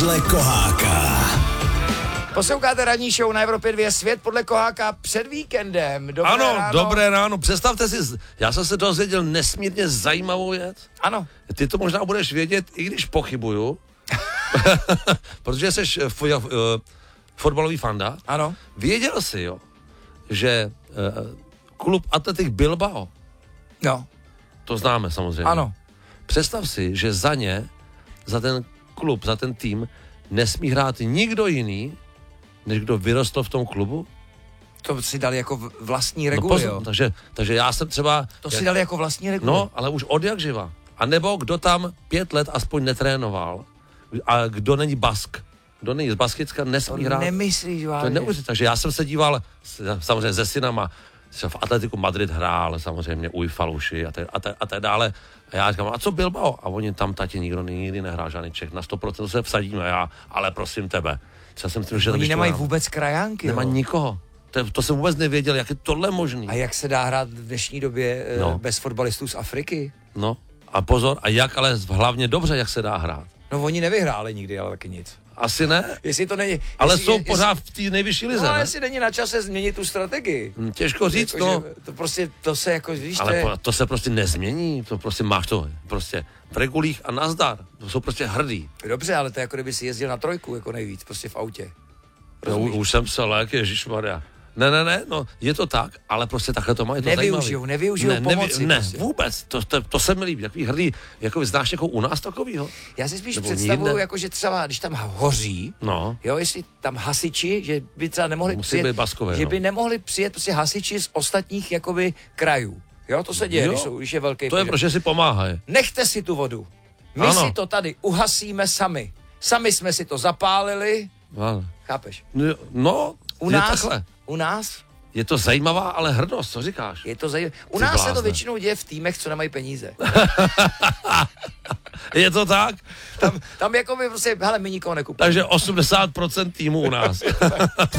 Podle Koháka. Posloucháte ranní show na Evropě 2 Svět podle Koháka před víkendem. Dobré ráno. Dobré ráno. Představte si, já jsem se dozvěděl nesmírně zajímavou věc. Ano. Ty to možná budeš vědět, i když pochybuju. Protože jsi fotbalový fanda. Ano. Věděl jsi, jo, že klub Athletic Bilbao, No. to známe samozřejmě. Ano. Představ si, že za ten klub, za ten tým nesmí hrát nikdo jiný, než kdo vyrostl v tom klubu. To si dali jako vlastní reguli, jo. Takže já jsem třeba... To si dali jako vlastní reguli. No, ale už od jak živa. A nebo kdo tam 5 let aspoň netrénoval a kdo není Bask, kdo není z Baskicka, nesmí hrát. Nemyslíš, To je neuvěřitelné. Takže já jsem se díval samozřejmě se synama, v Atletiku Madrid hrál, samozřejmě Ujfaluši a tak dále. A já říkám, a co Bilbao? A oni tam tati nikdo nikdy nehrál, žádný Čech. Na 100% se vsadíme, ale prosím tebe. Oni nemají vůbec krajánky, Nemá nikoho. To jsem vůbec nevěděl, jak je tohle možný. A jak se dá hrát v dnešní době bez fotbalistů z Afriky? No, a pozor, a jak ale hlavně dobře, jak se dá hrát. No oni nevyhráli nikdy, ale taky nic. Asi ne? Jestli to není... Ale jsou pořád v té nejvyšší lize, no, ne? jestli není na čase změnit tu strategii. Těžko říct, jako, no. To prostě, to se jako, víš, ale to se prostě nezmění, to prostě máš to prostě v regulích a nazdar. To jsou prostě hrdí. Dobře, ale to je jako kdyby si jezdil na trojku, jako nejvíc, prostě v autě. No, už jsem se lék, ježišmarja. Ne, no, je to tak, ale prostě takhle to mají, to nevyužijou pomoci. Ne, prostě. vůbec, to se mi líbí, takový hrdý, jako znáš někoho u nás takovýho? Já si spíš představuju, jako že třeba, když tam hoří, no. Jo, jestli tam hasiči, že by třeba nemohli přijet, Baskové, že by nemohli přijet prostě hasiči z ostatních, jakoby, krajů. Jo, to se děje, když je velký to je, protože si pomáhají. Nechte si tu vodu. My si to tady uhasíme sami. Sami jsme si to zapálili. Ale. Chápeš? No, u nás je to zajímavá, ale hrdost, co říkáš? Je to zajímavé. U nás se to většinou děje v týmech, co nemají peníze. Je to tak? Tam jako by prostě, hele, my nikoho nekupujeme. Takže 80% týmu u nás.